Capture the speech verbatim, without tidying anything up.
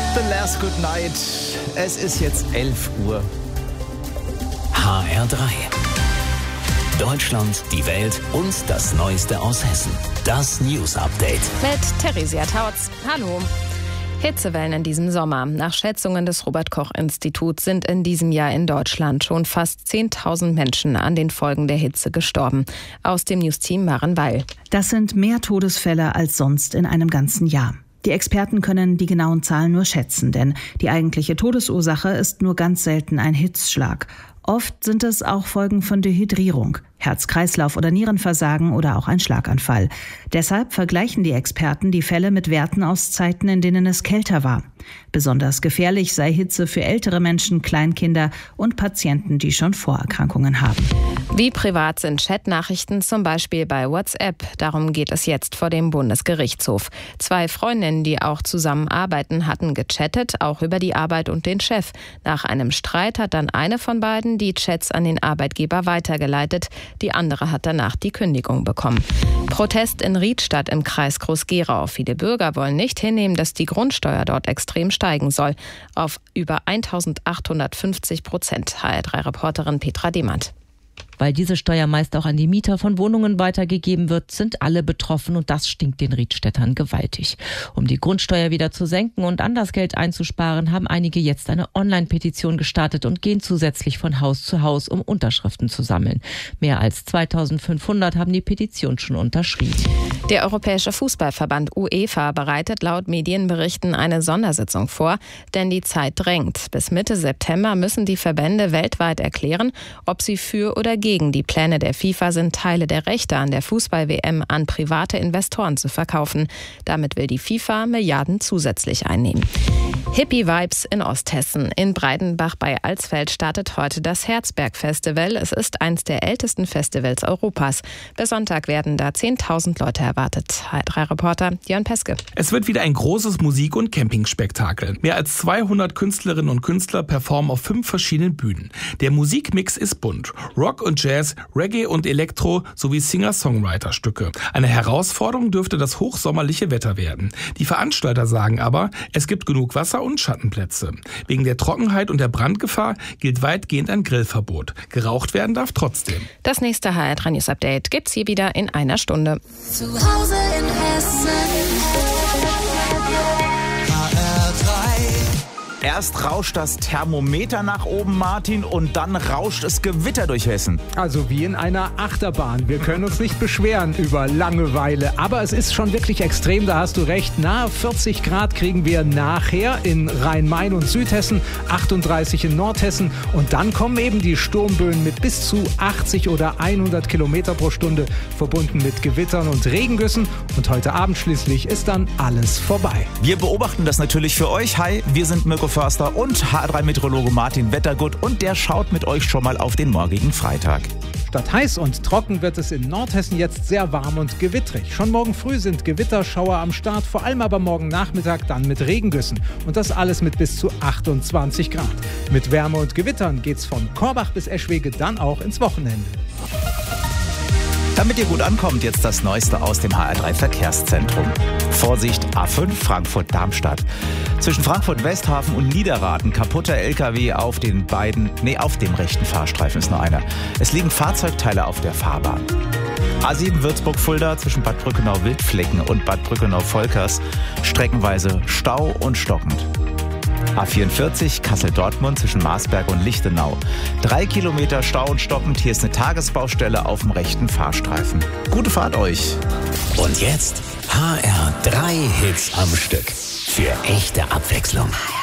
The Last Good Night. Es ist jetzt elf Uhr. H R drei. Deutschland, die Welt und das Neueste aus Hessen. Das News Update. Mit Theresia Tautz. Hallo. Hitzewellen in diesem Sommer. Nach Schätzungen des Robert-Koch-Instituts sind in diesem Jahr in Deutschland schon fast zehntausend Menschen an den Folgen der Hitze gestorben. Aus dem News-Team Maren Weil. Das sind mehr Todesfälle als sonst in einem ganzen Jahr. Die Experten können die genauen Zahlen nur schätzen, denn die eigentliche Todesursache ist nur ganz selten ein Hitzschlag. Oft sind es auch Folgen von Dehydrierung, Herz-Kreislauf- oder Nierenversagen oder auch ein Schlaganfall. Deshalb vergleichen die Experten die Fälle mit Werten aus Zeiten, in denen es kälter war. Besonders gefährlich sei Hitze für ältere Menschen, Kleinkinder und Patienten, die schon Vorerkrankungen haben. Wie privat sind Chatnachrichten zum Beispiel bei WhatsApp? Darum geht es jetzt vor dem Bundesgerichtshof. Zwei Freundinnen, die auch zusammen arbeiten, hatten gechattet, auch über die Arbeit und den Chef. Nach einem Streit hat dann eine von beiden die Chats an den Arbeitgeber weitergeleitet. Die andere hat danach die Kündigung bekommen. Protest in Riedstadt im Kreis Groß-Gerau. Viele Bürger wollen nicht hinnehmen, dass die Grundsteuer dort extrem steigen soll. Auf über eintausendachthundertfünfzig Prozent. H R drei Reporterin Petra Demand. Weil diese Steuer meist auch an die Mieter von Wohnungen weitergegeben wird, sind alle betroffen und das stinkt den Riedstädtern gewaltig. Um die Grundsteuer wieder zu senken und anders Geld einzusparen, haben einige jetzt eine Online-Petition gestartet und gehen zusätzlich von Haus zu Haus, um Unterschriften zu sammeln. Mehr als zweitausendfünfhundert haben die Petition schon unterschrieben. Der Europäische Fußballverband UEFA bereitet laut Medienberichten eine Sondersitzung vor, denn die Zeit drängt. Bis Mitte September müssen die Verbände weltweit erklären, ob sie für oder gegen die Pläne der FIFA sind, Teile der Rechte an der Fußball-W M an private Investoren zu verkaufen. Damit will die FIFA Milliarden zusätzlich einnehmen. Hippie-Vibes in Osthessen. In Breidenbach bei Alsfeld startet heute das Herzberg-Festival. Es ist eines der ältesten Festivals Europas. Bis Sonntag werden da zehntausend Leute erwartet. H R drei Reporter Jörn Peske. Es wird wieder ein großes Musik- und Campingspektakel. Mehr als zweihundert Künstlerinnen und Künstler performen auf fünf verschiedenen Bühnen. Der Musikmix ist bunt. Rock und Jazz, Reggae und Elektro sowie Singer-Songwriter-Stücke. Eine Herausforderung dürfte das hochsommerliche Wetter werden. Die Veranstalter sagen aber, es gibt genug Wasser und Schattenplätze. Wegen der Trockenheit und der Brandgefahr gilt weitgehend ein Grillverbot. Geraucht werden darf trotzdem. Das nächste H R drei News Update gibt's hier wieder in einer Stunde. Zu Hause in Hessen. H R drei. Erst rauscht das Thermometer nach oben, Martin, und dann rauscht es Gewitter durch Hessen. Also wie in einer Achterbahn. Wir können uns nicht beschweren über Langeweile. Aber es ist schon wirklich extrem, da hast du recht. Nahe vierzig Grad kriegen wir nachher in Rhein-Main und Südhessen, achtunddreißig in Nordhessen. Und dann kommen eben die Sturmböen mit bis zu achtzig oder hundert Kilometer pro Stunde, verbunden mit Gewittern und Regengüssen. Und heute Abend schließlich ist dann alles vorbei. Wir beobachten das natürlich für euch. Hi, wir sind Mirko Förster und H R drei Meteorologe Martin Wettergut und der schaut mit euch schon mal auf den morgigen Freitag. Statt heiß und trocken wird es in Nordhessen jetzt sehr warm und gewittrig. Schon morgen früh sind Gewitterschauer am Start, vor allem aber morgen Nachmittag dann mit Regengüssen. Und das alles mit bis zu achtundzwanzig Grad. Mit Wärme und Gewittern geht's von Korbach bis Eschwege dann auch ins Wochenende. Damit ihr gut ankommt, jetzt das Neueste aus dem H R drei Verkehrszentrum. Vorsicht, A fünf Frankfurt-Darmstadt. Zwischen Frankfurt-Westhafen und Niederraden kaputter L K W auf den beiden, nee, auf dem rechten Fahrstreifen ist nur einer. Es liegen Fahrzeugteile auf der Fahrbahn. A sieben Würzburg-Fulda zwischen Bad Brückenau-Wildflecken und Bad Brückenau-Volkers streckenweise Stau und stockend. A vierundvierzig Kassel-Dortmund zwischen Marsberg und Lichtenau. Drei Kilometer Stau und stockend. Hier ist eine Tagesbaustelle auf dem rechten Fahrstreifen. Gute Fahrt euch. Und jetzt H R drei Hits am Stück. Für echte Abwechslung.